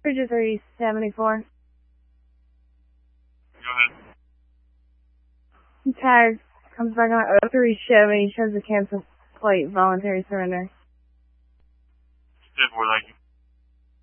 Bridget 374. Go ahead. Tag comes back on 03 Chevy, shows the cancel plate, voluntary surrender. Step 4, thank you.